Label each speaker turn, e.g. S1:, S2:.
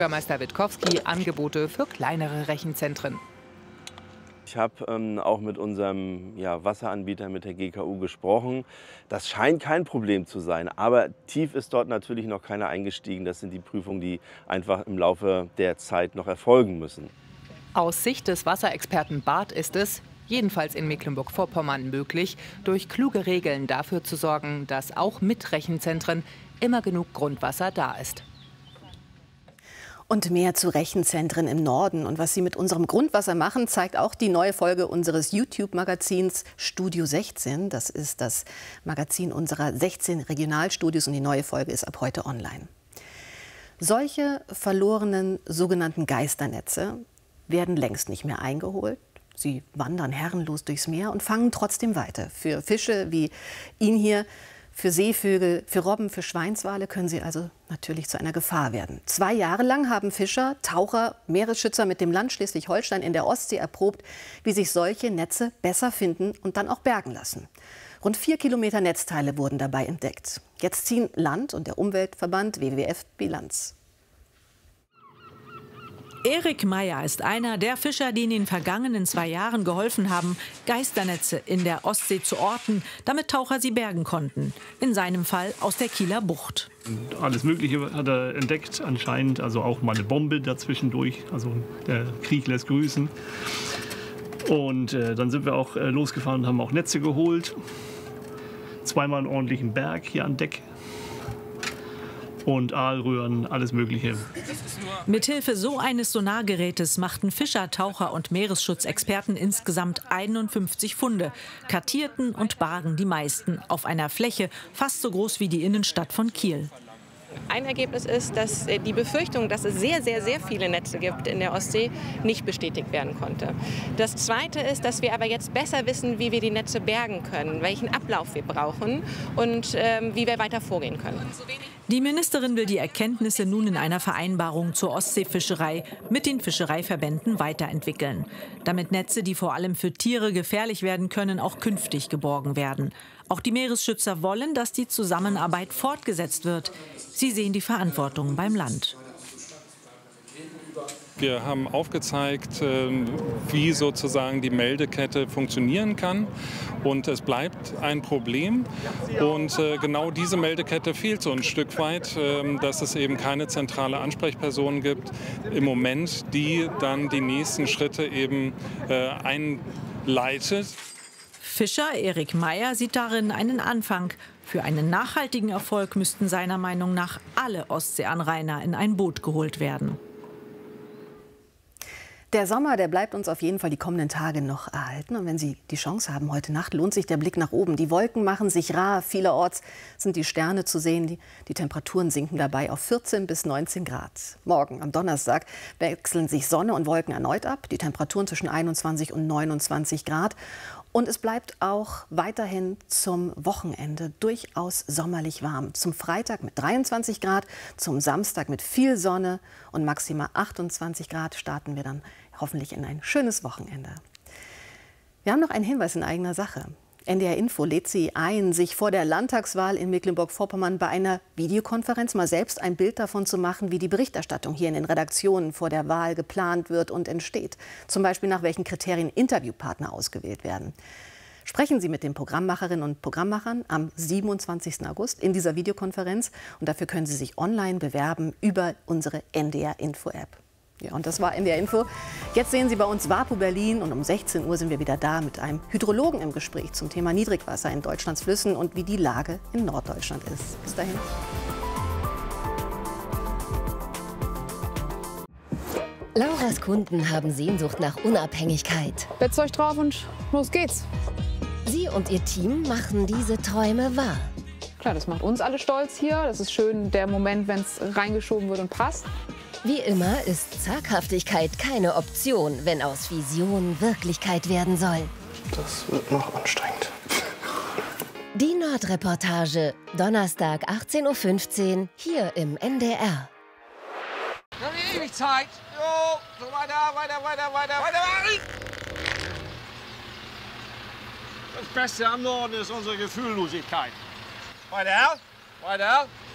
S1: Bürgermeister Witkowski Angebote für kleinere Rechenzentren.
S2: Ich habe auch mit unserem Wasseranbieter, mit der GKU gesprochen. Das scheint kein Problem zu sein, aber tief ist dort natürlich noch keiner eingestiegen. Das sind die Prüfungen, die einfach im Laufe der Zeit noch erfolgen müssen.
S1: Aus Sicht des Wasserexperten Barth ist es, jedenfalls in Mecklenburg-Vorpommern, möglich, durch kluge Regeln dafür zu sorgen, dass auch mit Rechenzentren immer genug Grundwasser da ist.
S3: Und mehr zu Rechenzentren im Norden und was sie mit unserem Grundwasser machen, zeigt auch die neue Folge unseres YouTube-Magazins Studio 16. Das ist das Magazin unserer 16 Regionalstudios und die neue Folge ist ab heute online. Solche verlorenen sogenannten Geisternetze werden längst nicht mehr eingeholt. Sie wandern herrenlos durchs Meer und fangen trotzdem weiter. Für Fische wie ihn hier, für Seevögel, für Robben, für Schweinswale können sie also natürlich zu einer Gefahr werden. 2 Jahre lang haben Fischer, Taucher, Meeresschützer mit dem Land Schleswig-Holstein in der Ostsee erprobt, wie sich solche Netze besser finden und dann auch bergen lassen. Rund 4 Kilometer Netzteile wurden dabei entdeckt. Jetzt ziehen Land und der Umweltverband WWF Bilanz.
S4: Erik Meyer ist einer der Fischer, die in den vergangenen 2 Jahren geholfen haben, Geisternetze in der Ostsee zu orten, damit Taucher sie bergen konnten. In seinem Fall aus der Kieler Bucht.
S5: Alles Mögliche hat er entdeckt anscheinend, also auch mal eine Bombe dazwischendurch. Also der Krieg lässt grüßen. Und dann sind wir auch losgefahren und haben auch Netze geholt. 2-mal einen ordentlichen Berg hier an Deck. Und Aalröhren, alles Mögliche.
S4: Mithilfe so eines Sonargerätes machten Fischer, Taucher und Meeresschutzexperten insgesamt 51 Funde, kartierten und bargen die meisten auf einer Fläche fast so groß wie die Innenstadt von Kiel.
S6: Ein Ergebnis ist, dass die Befürchtung, dass es sehr, sehr, sehr viele Netze gibt in der Ostsee, nicht bestätigt werden konnte. Das Zweite ist, dass wir aber jetzt besser wissen, wie wir die Netze bergen können, welchen Ablauf wir brauchen und wie wir weiter vorgehen können.
S4: Die Ministerin will die Erkenntnisse nun in einer Vereinbarung zur Ostseefischerei mit den Fischereiverbänden weiterentwickeln, damit Netze, die vor allem für Tiere gefährlich werden können, auch künftig geborgen werden. Auch die Meeresschützer wollen, dass die Zusammenarbeit fortgesetzt wird. Sie sehen die Verantwortung beim Land.
S7: Wir haben aufgezeigt, wie sozusagen die Meldekette funktionieren kann. Und es bleibt ein Problem. Und genau diese Meldekette fehlt so ein Stück weit, dass es eben keine zentrale Ansprechperson gibt im Moment, die dann die nächsten Schritte eben einleitet.
S4: Fischer Erik Meyer sieht darin einen Anfang. Für einen nachhaltigen Erfolg müssten seiner Meinung nach alle Ostseeanrainer in ein Boot geholt werden.
S3: Der Sommer, der bleibt uns auf jeden Fall die kommenden Tage noch erhalten. Und wenn Sie die Chance haben, heute Nacht lohnt sich der Blick nach oben. Die Wolken machen sich rar. Vielerorts sind die Sterne zu sehen. Die Temperaturen sinken dabei auf 14 bis 19 Grad. Morgen, am Donnerstag, wechseln sich Sonne und Wolken erneut ab. Die Temperaturen zwischen 21 und 29 Grad. Und es bleibt auch weiterhin zum Wochenende durchaus sommerlich warm. Zum Freitag mit 23 Grad, zum Samstag mit viel Sonne und maximal 28 Grad starten wir dann hoffentlich in ein schönes Wochenende. Wir haben noch einen Hinweis in eigener Sache. NDR Info lädt Sie ein, sich vor der Landtagswahl in Mecklenburg-Vorpommern bei einer Videokonferenz mal selbst ein Bild davon zu machen, wie die Berichterstattung hier in den Redaktionen vor der Wahl geplant wird und entsteht. Zum Beispiel nach welchen Kriterien Interviewpartner ausgewählt werden. Sprechen Sie mit den Programmmacherinnen und Programmmachern am 27. August in dieser Videokonferenz. Und dafür können Sie sich online bewerben über unsere NDR Info App. Ja, und das war NDR Info. Jetzt sehen Sie bei uns WAPO Berlin und um 16 Uhr sind wir wieder da mit einem Hydrologen im Gespräch zum Thema Niedrigwasser in Deutschlands Flüssen und wie die Lage in Norddeutschland ist. Bis dahin.
S8: Lauras Kunden haben Sehnsucht nach Unabhängigkeit.
S9: Setzt euch drauf und los geht's.
S8: Sie und ihr Team machen diese Träume wahr.
S9: Klar, das macht uns alle stolz hier. Das ist schön, der Moment, wenn es reingeschoben wird und passt.
S8: Wie immer ist Zaghaftigkeit keine Option, wenn aus Vision Wirklichkeit werden soll.
S10: Das wird noch anstrengend.
S8: Die Nordreportage, Donnerstag 18:15 Uhr, hier im NDR.
S11: Wir haben ewig Zeit. Jo, so weiter. Das Beste am Norden ist unsere Gefühllosigkeit. Weiter.